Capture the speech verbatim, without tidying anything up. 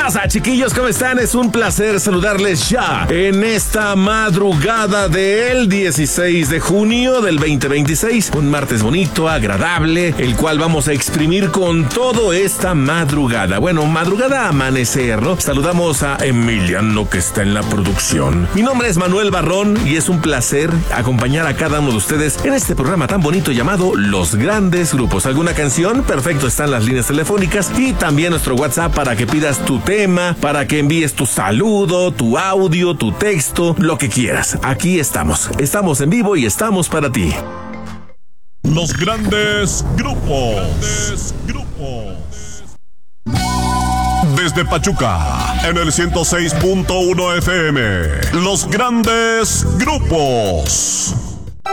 pasa, chiquillos? ¿Cómo están? Es un placer saludarles ya en esta madrugada del dieciséis de junio del veinte veintiséis. Un martes bonito, agradable, el cual vamos a exprimir con todo esta madrugada. Bueno, madrugada a amanecer, ¿no? Saludamos a Emiliano, que está en la producción. Mi nombre es Manuel Barrón y es un placer acompañar a cada uno de ustedes en este programa tan bonito llamado Los Grandes Grupos. ¿Alguna canción? Perfecto, están las líneas telefónicas y también nuestro WhatsApp para que pidas tu tema, para que envíes tu saludo, tu audio, tu texto, lo que quieras. Aquí estamos. Estamos en vivo y estamos para ti. Los Grandes Grupos. Grandes Grupos. Desde Pachuca, en el ciento seis punto uno F M. Los Grandes Grupos.